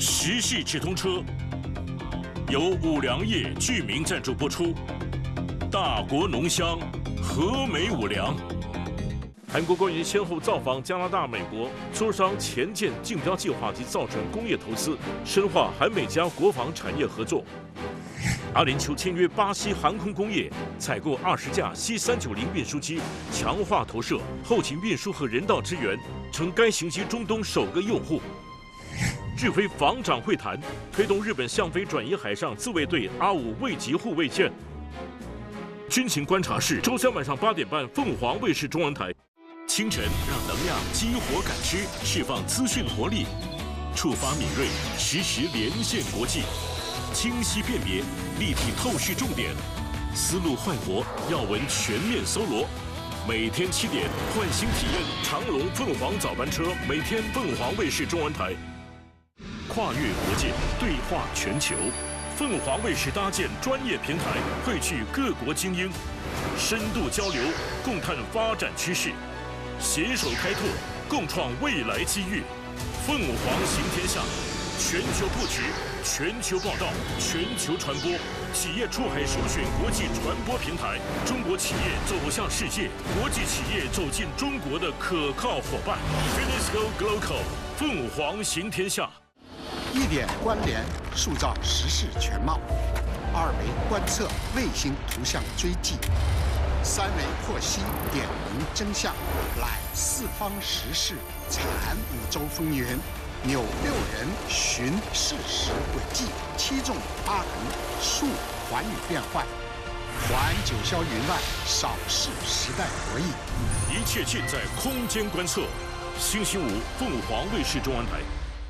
时系直通车由五粮液居民赞助播出。大国浓香，和美五粮。韩国官员先后造访加拿大、美国，磋商前舰竞标计划及造船工业投资，深化韩美加国防产业合作。阿联酋签约巴西航空工业，采购20架C390运输机，强化投射、后勤运输和人道支援，成该型机中东首个用户。日菲防长会谈，推动日本向非转移海上自卫队R5卫级护卫舰。军情观察室，周三晚上8点半，凤凰卫视中文台。清晨让能量激活感知，释放资讯活力，触发敏锐，实时连线国际，清晰辨别，立体透视重点，思路焕活，要闻全面搜罗。每天7点，换新体验长龙凤凰早班车，每天凤凰卫视中文台。跨越国界，对话全球，凤凰卫视搭建专业平台，汇聚各国精英，深度交流，共探发展趋势，携手开拓，共创未来机遇。凤凰行天下，全球布局，全球报道，全球传播，企业出海首选国际传播平台，中国企业走向世界，国际企业走进中国的可靠伙伴。Finisco Global， 凤凰行天下。 1点关联，塑造时事全貌；2维观测，卫星图像追迹；3维获悉，点明真相。揽四方时事，产5洲风云。纽6人寻事实轨迹，7纵8横，述寰宇变幻。环九霄云外，扫视时代博弈。 一切尽在空间观测。星期5，凤凰卫视中文台。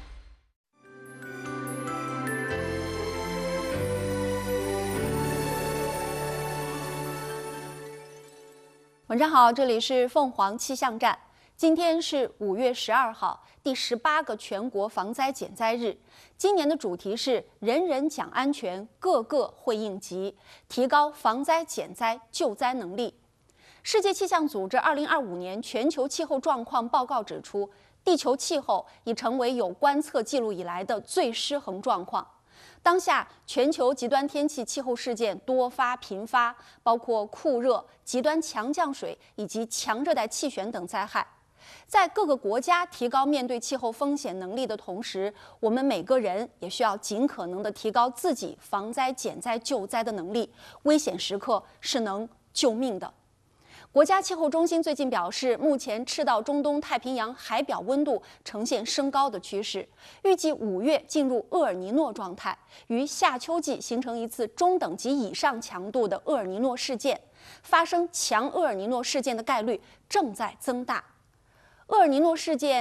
晚上好，这里是凤凰气象站。今天是5月12号，第18个全国防灾减灾日。今年的主题是“人人讲安全，个个会应急”，提高防灾减灾救灾能力。世界气象组织2025年全球气候状况报告指出，地球气候已成为有观测记录以来的最失衡状况。当下，全球极端天气气候事件多发频发，包括酷热、极端强降水以及强热带气旋等灾害。在各个国家提高面对气候风险能力的同时，我们每个人也需要尽可能地提高自己防灾、减灾、救灾的能力。危险时刻是能救命的。国家气候中心最近表示，目前赤道中东太平洋海表温度呈现升高的趋势，预计5月进入厄尔尼诺状态，于夏秋季形成一次中等级以上强度的厄尔尼诺事件，发生强厄尔尼诺事件的概率正在增大。厄尔尼诺事件